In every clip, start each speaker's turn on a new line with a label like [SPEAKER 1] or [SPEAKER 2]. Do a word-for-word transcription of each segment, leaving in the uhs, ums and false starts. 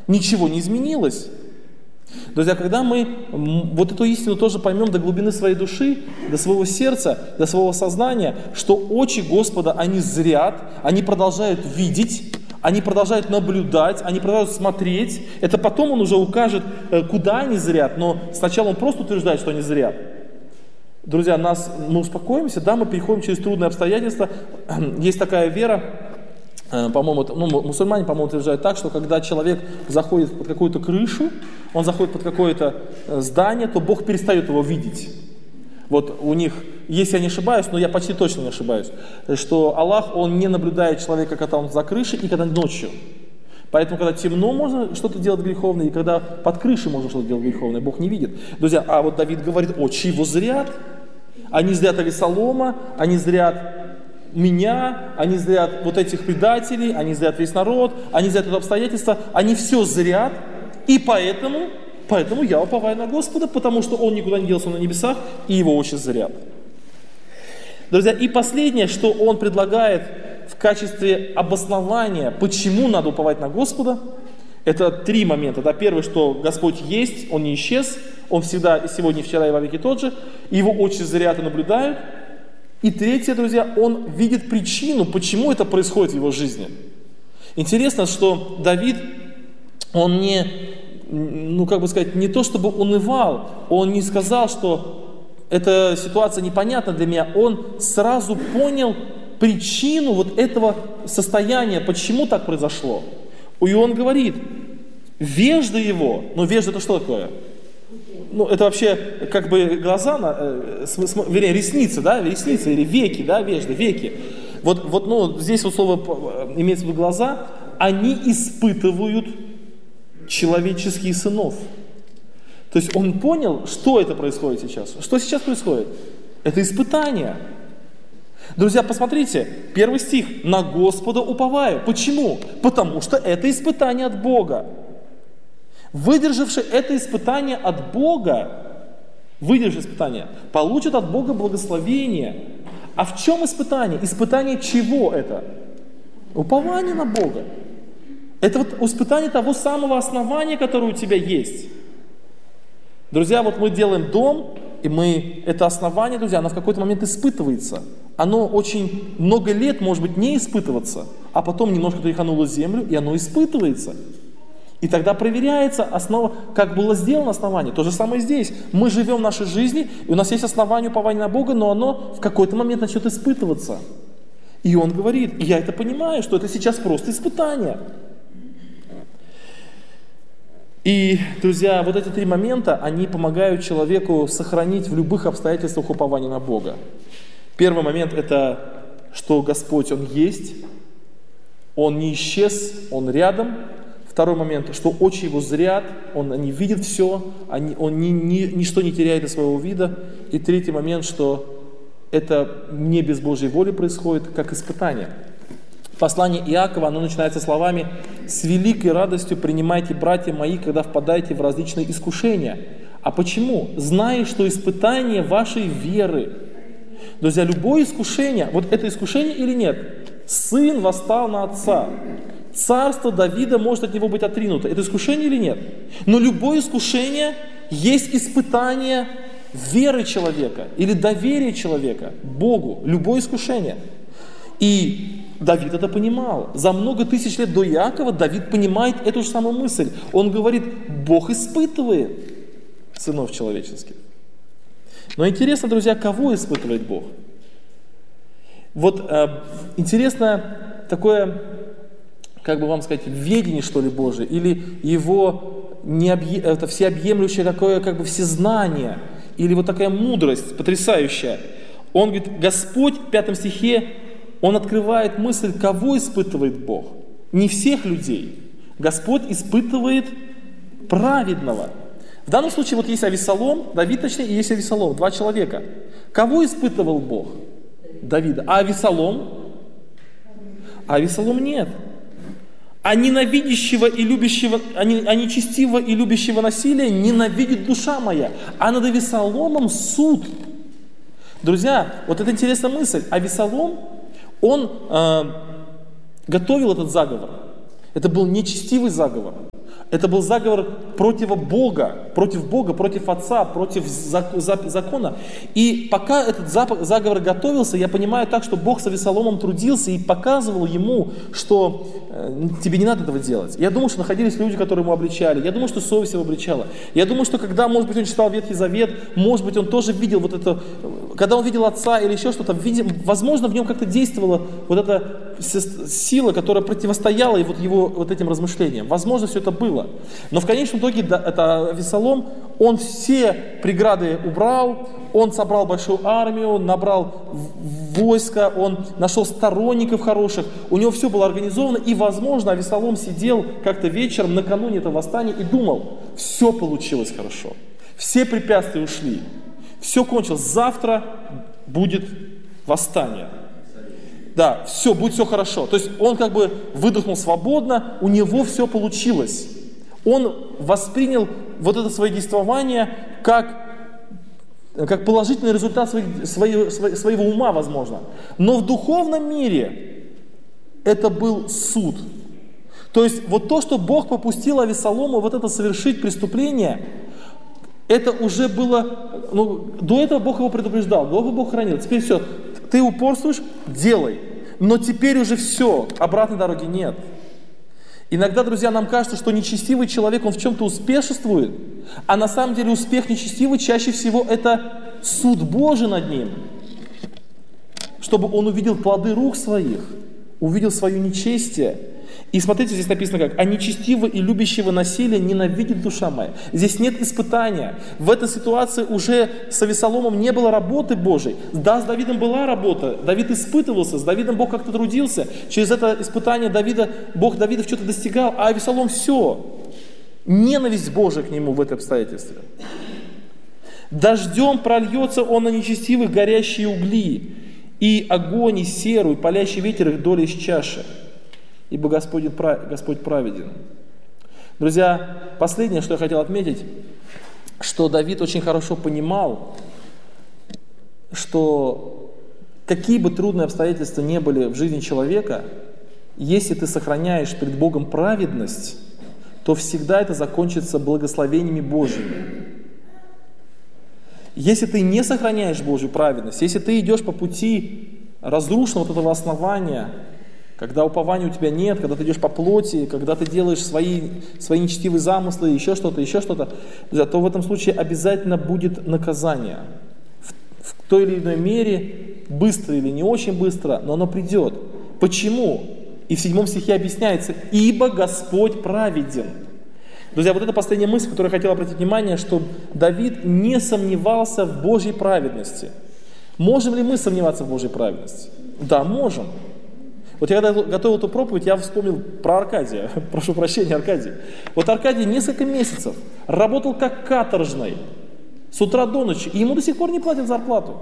[SPEAKER 1] Ничего не изменилось. Друзья, когда мы вот эту истину тоже поймем до глубины своей души, до своего сердца, до своего сознания, что очи Господа, они зрят, они продолжают видеть, они продолжают наблюдать, они продолжают смотреть. Это потом Он уже укажет, куда они зрят, но сначала Он просто утверждает, что они зрят. Друзья, нас, мы успокоимся, да, мы переходим через трудные обстоятельства. Есть такая вера, по-моему, ну, мусульмане, по-моему, утверждают так, что когда человек заходит под какую-то крышу, он заходит под какое-то здание, то Бог перестает его видеть. Вот у них, если я не ошибаюсь, но я почти точно не ошибаюсь, что Аллах, Он не наблюдает человека, когда он за крышей и когда ночью. Поэтому, когда темно, можно что-то делать греховное, и когда под крышей можно что-то делать греховное, Бог не видит. Друзья, а вот Давид говорит, очи его зрят, они зрят Авессалома, они зрят меня, они зрят вот этих предателей, они зрят весь народ, они зрят это обстоятельство, они все зрят, и поэтому, поэтому я уповаю на Господа, потому что Он никуда не делся на небесах, и Его очи зрят. Друзья, и последнее, что Он предлагает в качестве обоснования, почему надо уповать на Господа, это три момента. Да, первый, что Господь есть, Он не исчез, Он всегда и сегодня, и вчера, и во веки тот же, и Его очи зрят и наблюдают. И третье, друзья, Он видит причину, почему это происходит в его жизни. Интересно, что Давид, он не, ну как бы сказать, не то чтобы унывал, он не сказал, что эта ситуация непонятна для меня, он сразу понял причину вот этого состояния, почему так произошло. И он говорит, вежда его, ну вежда это что такое? Ну, это вообще как бы глаза, э, см, см, вернее, ресницы, да, ресницы или веки, да, вежды, веки. Вот, вот, ну, здесь вот слово имеется в виду глаза, они испытывают человеческих сынов. То есть он понял, что это происходит сейчас. Что сейчас происходит? Это испытание. Друзья, посмотрите, первый стих. «На Господа уповаю». Почему? Потому что это испытание от Бога. Выдержавший это испытание от Бога, выдержавший испытание, получит от Бога благословение. А в чем испытание? Испытание чего это? Упование на Бога. Это вот испытание того самого основания, которое у тебя есть. Друзья, вот мы делаем дом, и мы, это основание, друзья, оно в какой-то момент испытывается. Оно очень много лет, может быть, не испытываться, а потом немножко тряхануло землю, и оно испытывается. И тогда проверяется основа, как было сделано основание. То же самое здесь. Мы живем в нашей жизни, и у нас есть основание упования на Бога, но оно в какой-то момент начнет испытываться. И он говорит, и я это понимаю, что это сейчас просто испытание. И, друзья, вот эти три момента, они помогают человеку сохранить в любых обстоятельствах упование на Бога. Первый момент – это, что Господь, Он есть, Он не исчез, Он рядом. Второй момент, что очи Его зрят, Он не видит все, Он ни, ни, ничто не теряет из своего вида. И третий момент, что это не без Божьей воли происходит, как испытание. Послание Иакова, оно начинается словами «С великой радостью принимайте, братья мои, когда впадаете в различные искушения». А почему? Зная, что испытание вашей веры. Друзья, любое искушение, вот это искушение или нет? Сын восстал на отца. Царство Давида может от него быть отринуто. Это искушение или нет? Но любое искушение есть испытание веры человека или доверия человека Богу. Любое искушение. И Давид это понимал. За много тысяч лет до Иакова Давид понимает эту же самую мысль. Он говорит, Бог испытывает сынов человеческих. Но интересно, друзья, кого испытывает Бог? Вот э, интересно такое, как бы вам сказать, ведение, что ли, Божие, или его необъ... это всеобъемлющее такое, как бы, всезнание, или вот такая мудрость потрясающая. Он говорит, Господь, в пятом стихе, Он открывает мысль, кого испытывает Бог. Не всех людей. Господь испытывает праведного. В данном случае вот есть Авессалом, Давид точнее, и есть Авессалом, два человека. Кого испытывал Бог? Давида. А Авессалом? А Авессалом нет. А ненавидящего и любящего, а нечестивого и любящего насилия ненавидит душа моя. А над Авессаломом суд. Друзья, вот это интересная мысль. Авессалом, он э, готовил этот заговор. Это был нечестивый заговор. Это был заговор против Бога, против Бога, против Отца, против закона. И пока этот заговор готовился, я понимаю так, что Бог с Авессаломом трудился и показывал ему, что тебе не надо этого делать. Я думаю, что находились люди, которые ему обличали. Я думаю, что совесть его обличала. Я думаю, что когда, может быть, он читал Ветхий Завет, может быть, он тоже видел вот это, когда он видел Отца или еще что-то, возможно, в нем как-то действовала вот эта сила, которая противостояла и вот его вот этим размышлениям. Возможно, все это было. Но в конечном итоге это Авессалом, он все преграды убрал, он собрал большую армию, набрал войско, он нашел сторонников хороших, у него все было организовано, и, возможно, Авессалом сидел как-то вечером накануне этого восстания и думал, все получилось хорошо, все препятствия ушли, все кончилось, завтра будет восстание. Да, все, будет все хорошо. То есть он как бы выдохнул свободно, у него все получилось. Он воспринял вот это свое действование как, как положительный результат своих, своего, своего ума, возможно. Но в духовном мире это был суд. То есть вот то, что Бог попустил Авессалому вот это совершить преступление, это уже было, ну, до этого Бог его предупреждал, до этого Бог хранил. Теперь все, ты упорствуешь, делай. Но теперь уже все, обратной дороги нет. Иногда, друзья, нам кажется, что нечестивый человек, он в чем-то успешествует, а на самом деле успех нечестивый чаще всего это суд Божий над ним. Чтобы он увидел плоды рук своих, увидел свое нечестие. И смотрите, здесь написано как: «А нечестивого и любящего насилия ненавидит душа моя». Здесь нет испытания. В этой ситуации уже с Авессаломом не было работы Божией. Да, с Давидом была работа. Давид испытывался, с Давидом Бог как-то трудился. Через это испытание Давида, Бог Давида в что-то достигал, а Авессалом все. Ненависть Божия к нему в этом обстоятельстве. «Дождем прольется он на нечестивых горящие угли, и огонь, и серу, и палящий ветер их доли из чаши. Ибо Господь, Господь праведен». Друзья, последнее, что я хотел отметить, что Давид очень хорошо понимал, что какие бы трудные обстоятельства не были в жизни человека, если ты сохраняешь перед Богом праведность, то всегда это закончится благословениями Божьими. Если ты не сохраняешь Божью праведность, если ты идешь по пути разрушенного вот этого основания, когда упования у тебя нет, когда ты идешь по плоти, когда ты делаешь свои, свои нечестивые замыслы, еще что-то, еще что-то, то в этом случае обязательно будет наказание. В, в той или иной мере, быстро или не очень быстро, но оно придет. Почему? И в седьмом стихе объясняется: «Ибо Господь праведен». Друзья, вот это последняя мысль, которую я хотел обратить внимание, что Давид не сомневался в Божьей праведности. Можем ли мы сомневаться в Божьей праведности? Да, можем. Вот я когда готовил эту проповедь, я вспомнил про Аркадия. Прошу прощения, Аркадий. Вот Аркадий несколько месяцев работал как каторжный, с утра до ночи, и ему до сих пор не платят зарплату.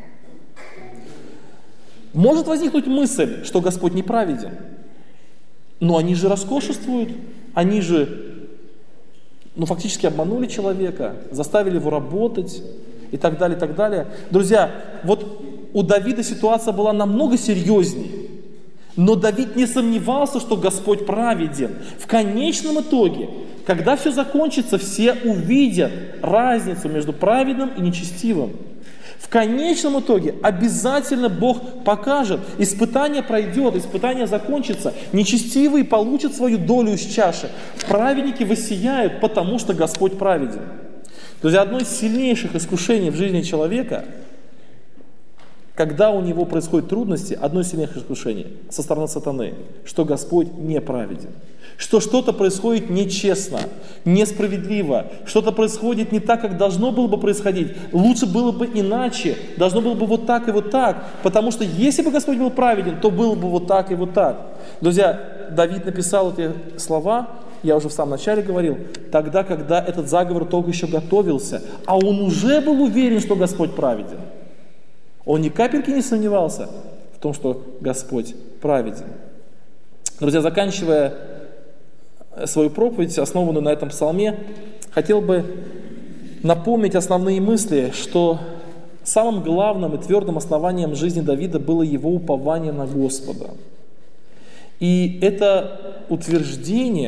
[SPEAKER 1] Может возникнуть мысль, что Господь неправеден. Но они же роскошествуют, они же ну, фактически обманули человека, заставили его работать и так далее, и так далее. Друзья, вот у Давида ситуация была намного серьезнее. Но Давид не сомневался, что Господь праведен. В конечном итоге, когда все закончится, все увидят разницу между праведным и нечестивым. В конечном итоге обязательно Бог покажет, испытание пройдет, испытание закончится, нечестивые получат свою долю из чаши, праведники воссияют, потому что Господь праведен. Друзья, одно из сильнейших искушений в жизни человека, когда у него происходят трудности, одно из сильнейших искушений со стороны сатаны, что Господь неправеден, что что-то происходит нечестно, несправедливо, что-то происходит не так, как должно было бы происходить, лучше было бы иначе, должно было бы вот так и вот так, потому что если бы Господь был праведен, то было бы вот так и вот так. Друзья, Давид написал эти слова, я уже в самом начале говорил, тогда, когда этот заговор только еще готовился, а он уже был уверен, что Господь праведен. Он ни капельки не сомневался в том, что Господь праведен. Друзья, заканчивая свою проповедь, основанную на этом псалме, хотел бы напомнить основные мысли, что самым главным и твердым основанием жизни Давида было его упование на Господа. И это утверждение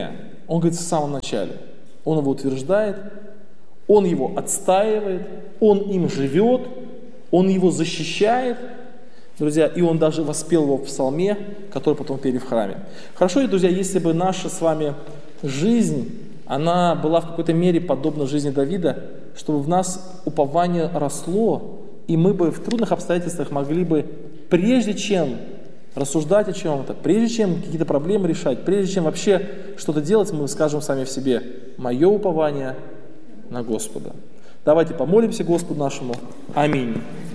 [SPEAKER 1] Он говорит в самом начале. Он его утверждает, он его отстаивает, он им живет, он его защищает, друзья, и он даже воспел его в псалме, который потом пели в храме. Хорошо, друзья, если бы наша с вами жизнь, она была в какой-то мере подобна жизни Давида, чтобы в нас упование росло, и мы бы в трудных обстоятельствах могли бы, прежде чем рассуждать о чем-то, прежде чем какие-то проблемы решать, прежде чем вообще что-то делать, мы скажем сами в себе: мое упование на Господа. Давайте помолимся Господу нашему. Аминь.